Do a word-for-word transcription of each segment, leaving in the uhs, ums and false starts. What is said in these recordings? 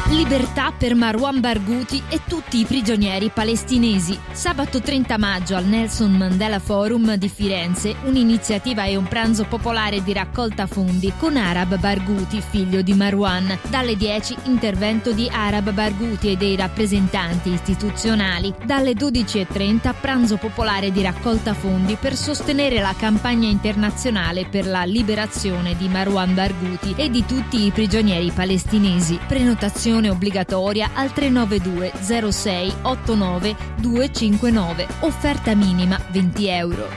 Libertà per Marwan Barghouti e tutti i prigionieri palestinesi. Sabato trenta maggio al Nelson Mandela Forum di Firenze un'iniziativa e un pranzo popolare di raccolta fondi con Arab Barghouti, figlio di Marwan. Dalle dieci intervento di Arab Barghouti e dei rappresentanti istituzionali. Dalle dodici e trenta pranzo popolare di raccolta fondi per sostenere la campagna internazionale per la liberazione di Marwan Barghouti e di tutti i prigionieri palestinesi. Prenotazione obbligatoria al tre nove due zero sei otto nove due cinque nove. Offerta minima venti euro.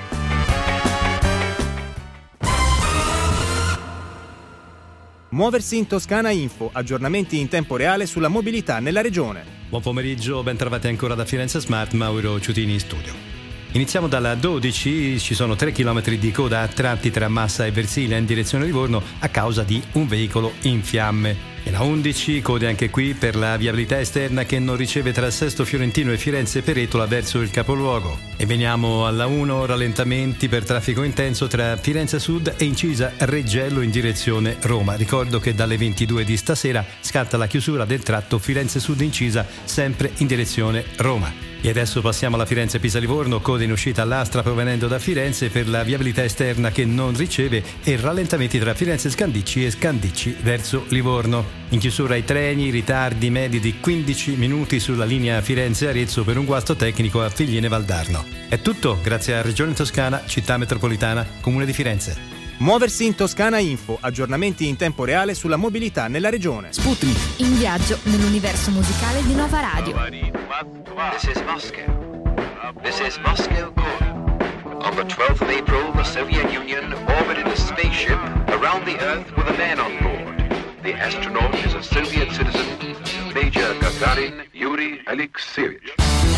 Muoversi in Toscana Info, aggiornamenti in tempo reale sulla mobilità nella regione. Buon pomeriggio, ben trovati ancora da Firenze Smart, Mauro Ciutini in studio. Iniziamo dalla dodici, ci sono tre chilometri di coda a tratti tra Massa e Versilia in direzione Livorno a causa di un veicolo in fiamme. E la undici, code anche qui per la viabilità esterna che non riceve tra Sesto Fiorentino e Firenze Peretola verso il capoluogo. E veniamo alla uno, rallentamenti per traffico intenso tra Firenze Sud e Incisa Reggello in direzione Roma. Ricordo che dalle ventidue di stasera scatta la chiusura del tratto Firenze Sud Incisa sempre in direzione Roma. E adesso passiamo alla Firenze-Pisa-Livorno, code in uscita all'Astra provenendo da Firenze per la viabilità esterna che non riceve e rallentamenti tra Firenze-Scandicci e Scandicci verso Livorno. In chiusura ai treni, ritardi medi di quindici minuti sulla linea Firenze-Arezzo per un guasto tecnico a Figline Valdarno. È tutto, grazie a Regione Toscana, Città Metropolitana, Comune di Firenze. Muoversi in Toscana Info, aggiornamenti in tempo reale sulla mobilità nella regione. Sputnik, in viaggio nell'universo musicale di Nova Radio. This is Moscow. This is Moscow calling. On the twelfth of April, the Soviet Union orbited a spaceship around the Earth with a man on board. The astronaut is a Soviet citizen, Major Gagarin Yuri Alexeyevich.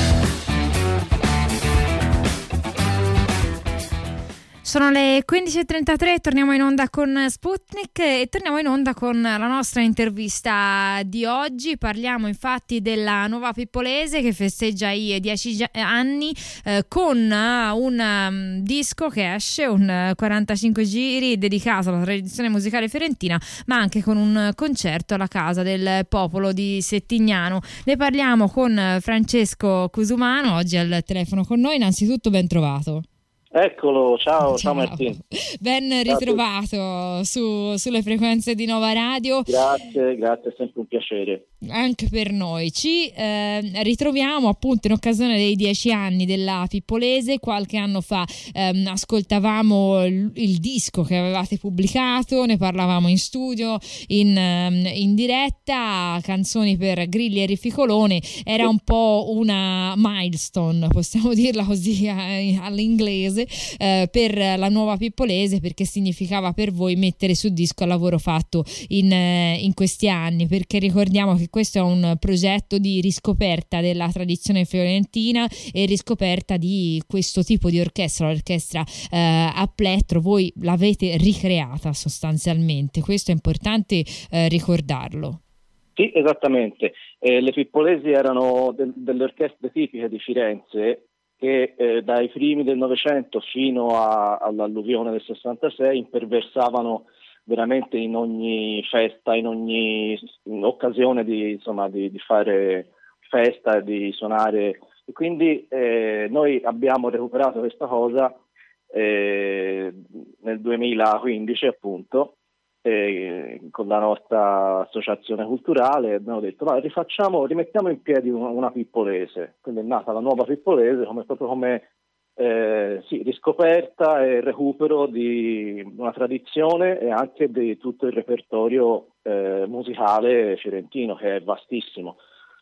Sono le quindici e trentatré, torniamo in onda con Sputnik e torniamo in onda con la nostra intervista di oggi. Parliamo infatti della Nuova Pippolese che festeggia i dieci anni eh, con un um, disco che esce, un quarantacinque giri dedicato alla tradizione musicale fiorentina, ma anche con un concerto alla Casa del Popolo di Settignano. Ne parliamo con Francesco Cusumano, oggi al telefono con noi. Innanzitutto ben trovato. Eccolo, ciao, ciao, ciao Martino. Ben ritrovato su, sulle frequenze di Nova Radio. Grazie, grazie, è sempre un piacere. Anche per noi. Ci eh, ritroviamo appunto in occasione dei dieci anni della Pippolese. Qualche anno fa ehm, ascoltavamo il, il disco che avevate pubblicato, ne parlavamo in studio, in, um, in diretta, canzoni per Grilli e Rifficolone. Era un po' una milestone, possiamo dirla così eh, all'inglese. Eh, per la Nuova Pippolese, perché significava per voi mettere su disco il lavoro fatto in, eh, in questi anni, perché ricordiamo che questo è un progetto di riscoperta della tradizione fiorentina e riscoperta di questo tipo di orchestra, l'orchestra eh, a plettro. Voi l'avete ricreata sostanzialmente, questo è importante eh, ricordarlo. Sì, esattamente. Eh, le Pippolesi erano de- delle orchestre tipiche di Firenze che eh, dai primi del Novecento fino a, all'alluvione del sessantasei imperversavano veramente in ogni festa, in ogni occasione di, insomma, di, di fare festa, di suonare. E quindi eh, noi abbiamo recuperato questa cosa eh, nel duemilaquindici appunto, eh, con la nostra associazione culturale abbiamo detto ma rifacciamo, rimettiamo in piedi una, una Pippolese, quindi è nata la Nuova Pippolese come, proprio come eh, sì, riscoperta e recupero di una tradizione e anche di tutto il repertorio eh, musicale fiorentino che è vastissimo,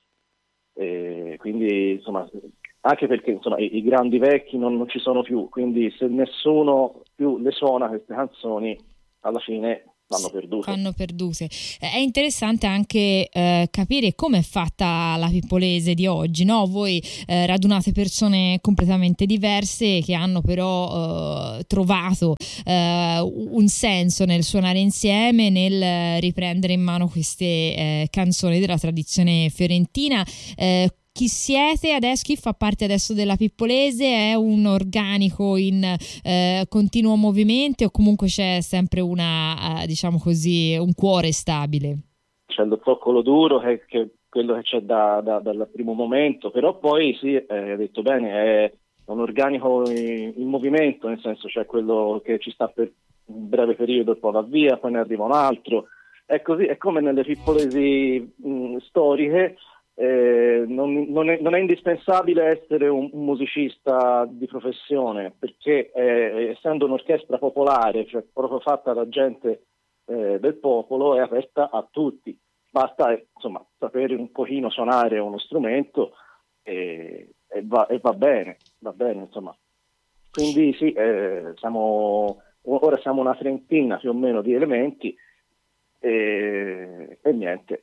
e quindi insomma anche perché insomma i, i grandi vecchi non, non ci sono più, quindi se nessuno più le suona queste canzoni alla fine vanno perdute. Vanno perdute. È interessante anche eh, capire come è fatta la Pippolese di oggi, no? Voi eh, radunate persone completamente diverse che hanno però eh, trovato eh, un senso nel suonare insieme, nel riprendere in mano queste eh, canzoni della tradizione fiorentina. Eh, Chi siete adesso? Chi fa parte adesso della Pippolese? È un organico in eh, continuo movimento o comunque c'è sempre una, eh, diciamo così, un cuore stabile? c'è lo zoccolo duro che, che quello che c'è da, da, dal primo momento, però poi sì, eh, hai detto bene, è un organico in, in movimento, nel senso c'è quello che ci sta per un breve periodo e poi va via, poi ne arriva un altro. È così, è come nelle pippolesi mh, storiche, eh, non, non, è, non è indispensabile essere un, un musicista di professione, perché eh, essendo un'orchestra popolare, cioè proprio fatta da gente eh, del popolo, è aperta a tutti. Basta insomma sapere un pochino suonare uno strumento e, e, va, e va bene, va bene insomma. Quindi sì, eh, siamo, ora siamo una trentina più o meno di elementi e, e niente.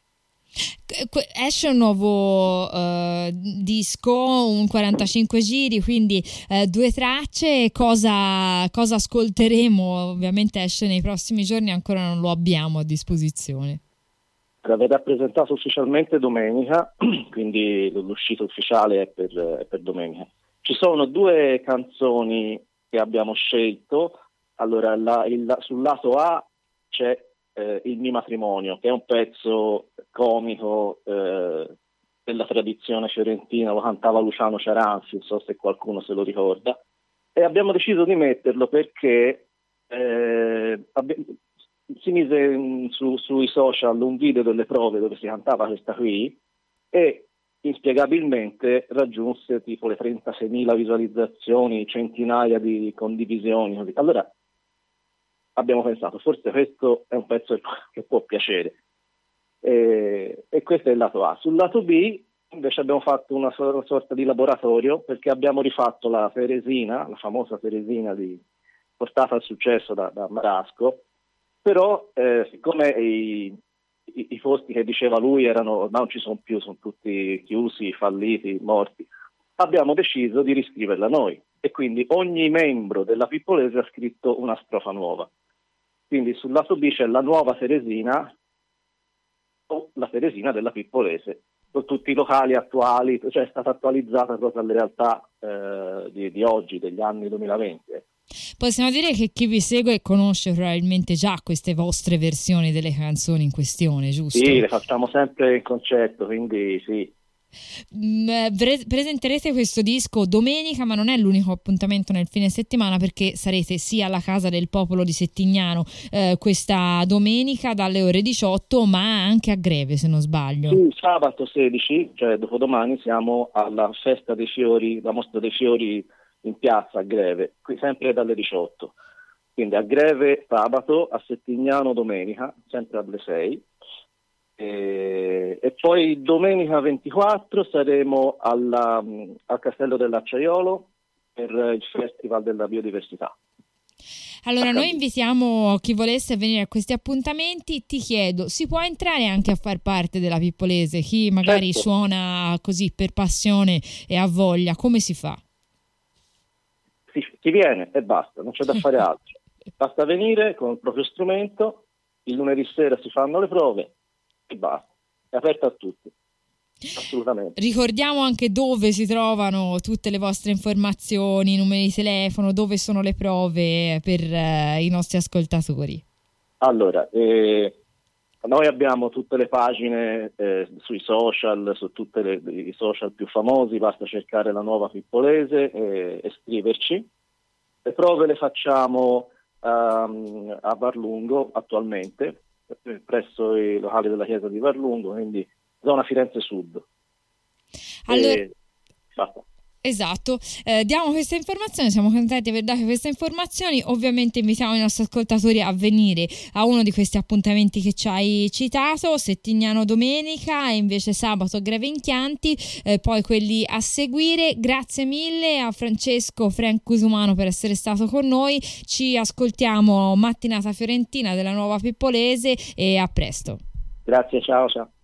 Esce un nuovo uh, disco, un quarantacinque giri, quindi uh, due tracce. Cosa, cosa ascolteremo? Ovviamente esce nei prossimi giorni, ancora non lo abbiamo a disposizione. Verrà presentato ufficialmente domenica, quindi l'uscita ufficiale è per, è per domenica. Ci sono due canzoni che abbiamo scelto. Allora, la, il, sul lato A c'è eh, Il mio matrimonio, che è un pezzo comico eh, della tradizione fiorentina, lo cantava Luciano Ciaranzi, non so se qualcuno se lo ricorda, e abbiamo deciso di metterlo perché eh, abbiamo, si mise su, sui social un video delle prove dove si cantava questa qui e inspiegabilmente raggiunse tipo le trentaseimila visualizzazioni, centinaia di condivisioni. Allora abbiamo pensato, forse questo è un pezzo che può piacere. E, e questo è il lato A. Sul lato B invece abbiamo fatto una, una sorta di laboratorio, perché abbiamo rifatto la Teresina, la famosa Teresina di, portata al successo da, da Marasco, però eh, siccome i, i, i posti che diceva lui erano, non ci sono più, sono tutti chiusi, falliti, morti, abbiamo deciso di riscriverla noi e quindi ogni membro della Pippolese ha scritto una strofa nuova. Quindi sul lato B c'è la nuova Teresina o la Teresina della Pippolese, con tutti i locali attuali, cioè è stata attualizzata proprio alle realtà eh, di, di oggi, degli anni duemilaventi. Possiamo dire che chi vi segue conosce probabilmente già queste vostre versioni delle canzoni in questione, giusto? Sì, le facciamo sempre in concerto, quindi sì. Pre- presenterete questo disco domenica, ma non è l'unico appuntamento nel fine settimana, perché sarete sia alla Casa del Popolo di Settignano eh, questa domenica dalle ore diciotto, ma anche a Greve, se non sbaglio. Sì, sabato sedici, cioè dopodomani, siamo alla Festa dei Fiori, la Mostra dei Fiori in piazza a Greve, qui sempre dalle diciotto. Quindi a Greve sabato, a Settignano domenica, sempre alle sei. E, e poi domenica ventiquattro saremo alla, al Castello dell'Acciaiolo per il Festival della Biodiversità. Allora noi invitiamo chi volesse venire a questi appuntamenti. Ti chiedo, si può entrare anche a far parte della Pippolese? Chi magari certo. Suona così per passione e ha voglia, come si fa? Si, si viene e basta, non c'è da fare altro. Basta venire con il proprio strumento, il lunedì sera si fanno le prove e basta, è aperto a tutti, assolutamente. Ricordiamo anche dove si trovano tutte le vostre informazioni, numeri di telefono, dove sono le prove per eh, i nostri ascoltatori. Allora, eh, noi abbiamo tutte le pagine eh, sui social, su tutti i social più famosi, basta cercare la Nuova Pippolese e, e scriverci. Le prove le facciamo um, a Varlungo attualmente, presso i locali della chiesa di Varlungo, quindi zona Firenze Sud. Allora, e basta. Esatto, eh, diamo queste informazioni, siamo contenti di aver dato queste informazioni. Ovviamente invitiamo i nostri ascoltatori a venire a uno di questi appuntamenti che ci hai citato, Settignano domenica e invece sabato Greve in Chianti, eh, poi quelli a seguire. Grazie mille a Francesco Frank Cusumano per essere stato con noi, ci ascoltiamo Mattinata Fiorentina della Nuova Pippolese e a presto. Grazie, ciao ciao.